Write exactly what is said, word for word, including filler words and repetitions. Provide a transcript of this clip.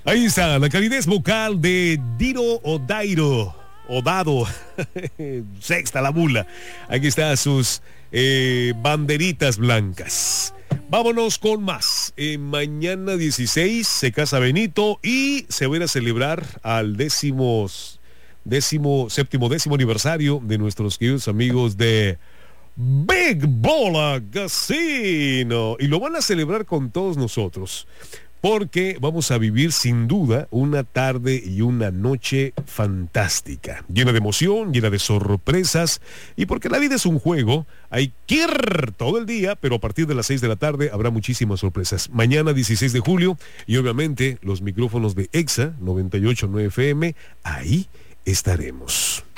Ahí está, la calidez vocal de Diro o Dairo, o Dado, sexta la mula. Aquí están sus eh, banderitas blancas. Vámonos con más. Eh, mañana dieciséis se casa Benito y se va a ir a celebrar al décimo, décimo, séptimo, décimo aniversario de nuestros queridos amigos de Big Bola Casino. Y lo van a celebrar con todos nosotros, porque vamos a vivir sin duda una tarde y una noche fantástica, llena de emoción, llena de sorpresas, y porque la vida es un juego, hay que ir todo el día, pero a partir de las seis de la tarde habrá muchísimas sorpresas. Mañana dieciséis de julio, y obviamente los micrófonos de EXA noventa y ocho punto nueve F M, ahí estaremos.